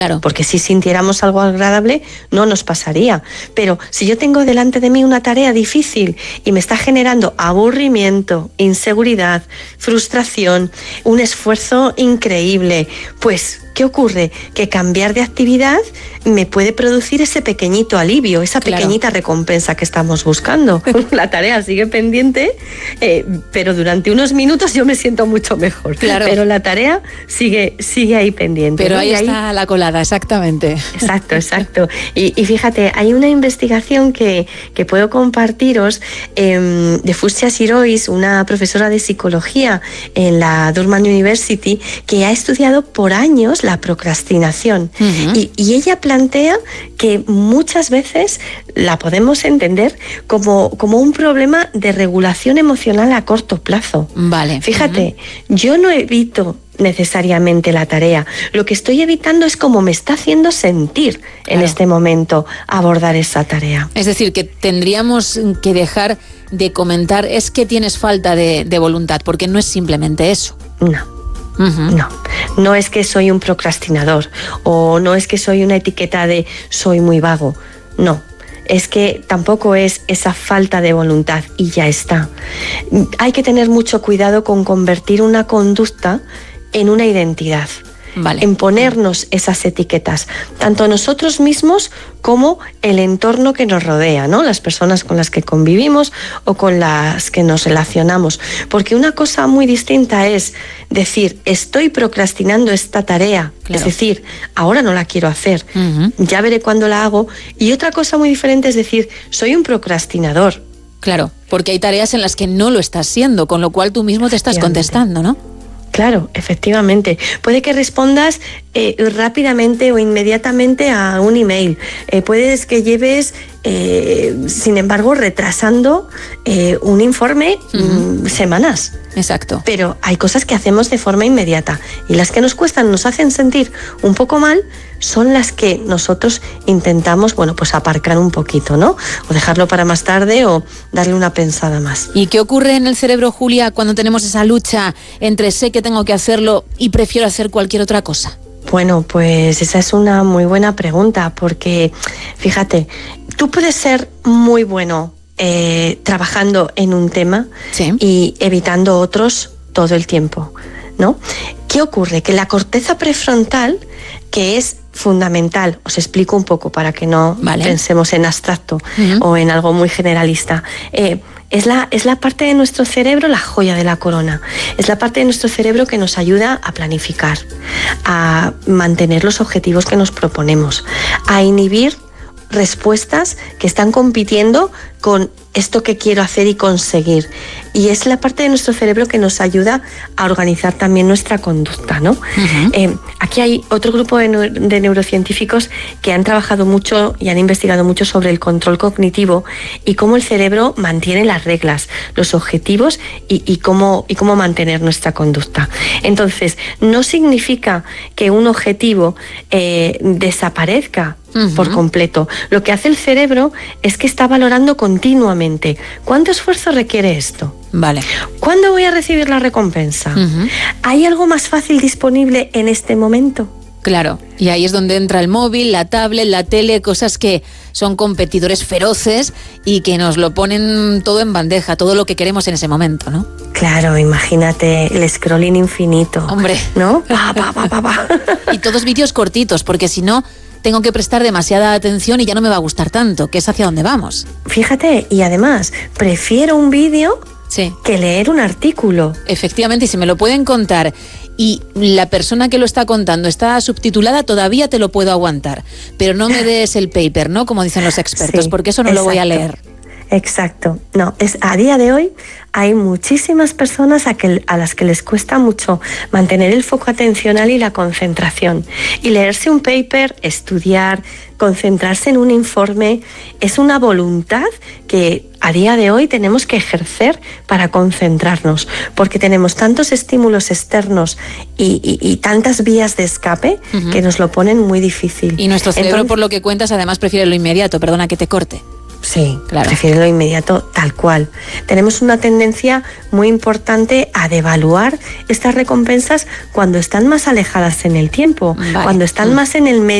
Claro. Porque si sintiéramos algo agradable, no nos pasaría. Pero si yo tengo delante de mí una tarea difícil y me está generando aburrimiento, inseguridad, frustración, un esfuerzo increíble, pues, ¿qué ocurre? Que cambiar de actividad me puede producir ese pequeñito alivio, esa pequeñita recompensa que estamos buscando. La tarea sigue pendiente, pero durante unos minutos yo me siento mucho mejor. Claro. Pero la tarea sigue ahí pendiente. Pero ¿no? ahí está la colada, exactamente. Exacto. Y fíjate, hay una investigación que puedo compartiros de Fuscia Sirois, una profesora de psicología en la Durham University, que ha estudiado por años la procrastinación. Uh-huh. Y ella plantea que muchas veces la podemos entender como un problema de regulación emocional a corto plazo. Vale. Fíjate, yo no evito necesariamente la tarea. Lo que estoy evitando es cómo me está haciendo sentir en este momento abordar esa tarea. Es decir, que tendríamos que dejar de comentar es que tienes falta de voluntad, porque no es simplemente eso. No. Uh-huh. No es que soy un procrastinador o no es que soy una etiqueta de soy muy vago. No. Es que tampoco es esa falta de voluntad y ya está. Hay que tener mucho cuidado con convertir una conducta en una identidad. Vale. En ponernos esas etiquetas, tanto nosotros mismos como el entorno que nos rodea, ¿no? Las personas con las que convivimos o con las que nos relacionamos. Porque una cosa muy distinta es decir, estoy procrastinando esta tarea, claro. Es decir, ahora no la quiero hacer, uh-huh. Ya veré cuándo la hago. Y otra cosa muy diferente es decir, soy un procrastinador. Claro, porque hay tareas en las que no lo estás siendo, con lo cual tú mismo te estás contestando, ¿no? Claro, efectivamente. Puede que respondas rápidamente o inmediatamente a un email. Puedes que lleves, sin embargo, retrasando un informe semanas. Exacto. Pero hay cosas que hacemos de forma inmediata y las que nos cuestan, nos hacen sentir un poco mal, son las que nosotros intentamos, pues aparcar un poquito, ¿no? O dejarlo para más tarde o darle una pensada más. ¿Y qué ocurre en el cerebro, Julia, cuando tenemos esa lucha entre sé que tengo que hacerlo y prefiero hacer cualquier otra cosa? Bueno, pues esa es una muy buena pregunta, porque fíjate, tú puedes ser muy bueno trabajando en un tema, sí, y evitando otros todo el tiempo, ¿no? ¿Qué ocurre? Que la corteza prefrontal, que es fundamental, os explico un poco para que no pensemos en abstracto o en algo muy generalista, es la parte de nuestro cerebro, la joya de la corona. Es la parte de nuestro cerebro que nos ayuda a planificar, a mantener los objetivos que nos proponemos, a inhibir respuestas que están compitiendo con esto que quiero hacer y conseguir. Y es la parte de nuestro cerebro que nos ayuda a organizar también nuestra conducta, ¿no? Uh-huh. Aquí hay otro grupo de neurocientíficos que han trabajado mucho y han investigado mucho sobre el control cognitivo y cómo el cerebro mantiene las reglas, los objetivos y cómo mantener nuestra conducta. Entonces, no significa que un objetivo desaparezca por completo. Lo que hace el cerebro es que está valorando continuamente cuánto esfuerzo requiere esto. Vale. ¿Cuándo voy a recibir la recompensa? ¿Hay algo más fácil disponible en este momento? Claro, y ahí es donde entra el móvil, la tablet, la tele, cosas que son competidores feroces y que nos lo ponen todo en bandeja, todo lo que queremos en ese momento, ¿no? Claro, imagínate el scrolling infinito. Hombre. ¿No? Y todos vídeos cortitos, porque si no tengo que prestar demasiada atención y ya no me va a gustar tanto, que es hacia dónde vamos. Fíjate, y además, prefiero un vídeo que leer un artículo. Efectivamente, y si me lo pueden contar y la persona que lo está contando está subtitulada, todavía te lo puedo aguantar. Pero no me des el paper, ¿no? Como dicen los expertos, porque eso no lo voy a leer. Exacto. No, a día de hoy hay muchísimas personas a las que les cuesta mucho mantener el foco atencional y la concentración. Y leerse un paper, estudiar, concentrarse en un informe, es una voluntad que a día de hoy tenemos que ejercer para concentrarnos, porque tenemos tantos estímulos externos y tantas vías de escape que nos lo ponen muy difícil. Y nuestro cerebro, por lo que cuentas, además prefiere lo inmediato, perdona que te corte. Sí, claro. Prefieren lo inmediato tal cual. Tenemos una tendencia muy importante a devaluar estas recompensas cuando están más alejadas en el tiempo, cuando están más en el medio.